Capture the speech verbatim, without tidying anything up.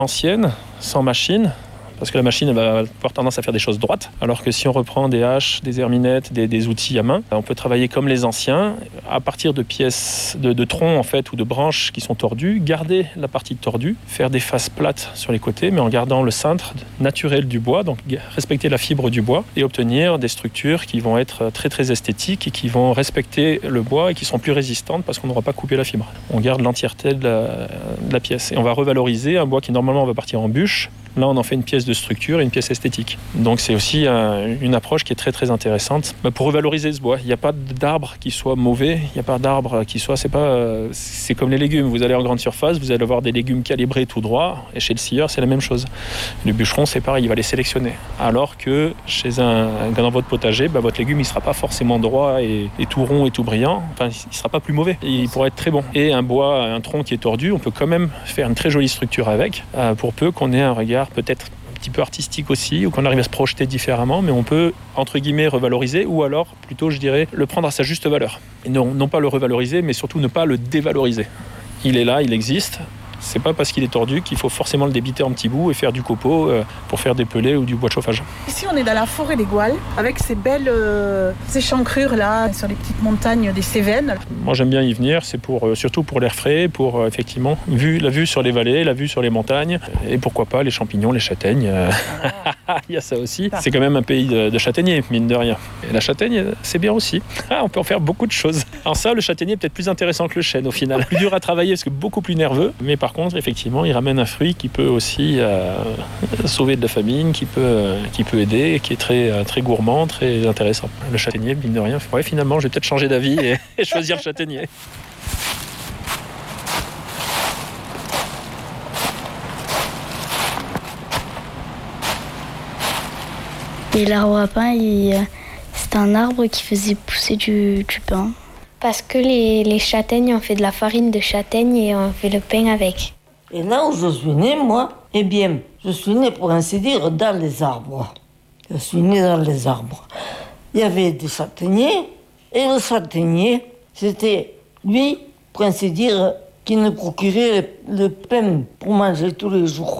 ancienne, sans machine. Parce que la machine elle va avoir tendance à faire des choses droites, alors que si on reprend des haches, des herminettes, des, des outils à main, on peut travailler comme les anciens, à partir de pièces, de, de troncs en fait, ou de branches qui sont tordues, garder la partie tordue, faire des faces plates sur les côtés, mais en gardant le cintre naturel du bois, donc respecter la fibre du bois, et obtenir des structures qui vont être très très esthétiques et qui vont respecter le bois et qui seront plus résistantes parce qu'on n'aura pas coupé la fibre. On garde l'entièreté de la, de la pièce. Et on va revaloriser un bois qui normalement va partir en bûche. Là, on en fait une pièce de structure et une pièce esthétique. Donc, c'est aussi euh, une approche qui est très, très intéressante bah, pour revaloriser ce bois. Il n'y a pas d'arbre qui soit mauvais, il n'y a pas d'arbre qui soit... C'est pas, euh, c'est comme les légumes. Vous allez en grande surface, vous allez avoir des légumes calibrés tout droit, et chez le scieur, c'est la même chose. Le bûcheron, c'est pareil, il va les sélectionner. Alors que chez un, dans votre potager, bah, votre légume, il ne sera pas forcément droit et, et tout rond et tout brillant. Enfin, il ne sera pas plus mauvais. Il pourra être très bon. Et un bois, un tronc qui est tordu, on peut quand même faire une très jolie structure avec, euh, pour peu qu'on ait un regard peut-être un petit peu artistique aussi, ou qu'on arrive à se projeter différemment, mais on peut, entre guillemets, revaloriser, ou alors, plutôt, je dirais, le prendre à sa juste valeur. Et non, non pas le revaloriser, mais surtout ne pas le dévaloriser. Il est là, il existe. C'est pas parce qu'il est tordu qu'il faut forcément le débiter en petits bouts et faire du copeau euh, pour faire des pellets ou du bois de chauffage. Ici, on est dans la forêt des Gouales, avec ces belles euh, échancrures là, sur les petites montagnes des Cévennes. Moi, j'aime bien y venir, c'est pour, euh, surtout pour l'air frais, pour euh, effectivement vue, la vue sur les vallées, la vue sur les montagnes, et pourquoi pas les champignons, les châtaignes. Euh... Il y a ça aussi. C'est quand même un pays de, de châtaigniers, mine de rien. Et la châtaigne, c'est bien aussi. Ah, on peut en faire beaucoup de choses. Alors ça, le châtaignier est peut-être plus intéressant que le chêne au final. Plus dur à travailler parce que beaucoup plus nerveux, mais par contre, effectivement, il ramène un fruit qui peut aussi euh, sauver de la famine, qui peut, euh, qui peut aider, et qui est très, très gourmand, très intéressant. Le châtaignier, mine de rien, ouais, finalement, je vais peut-être changer d'avis et, et choisir le châtaignier. Et l'arbre à pain, il, c'est un arbre qui faisait pousser du, du pain. Parce que les, les châtaignes, on fait de la farine de châtaigne et on fait le pain avec. Et là où je suis née, moi, eh bien, je suis née, pour ainsi dire, dans les arbres. Je suis née dans les arbres. Il y avait des châtaigniers, et le châtaignier, c'était lui, pour ainsi dire, qui nous procurait le pain pour manger tous les jours.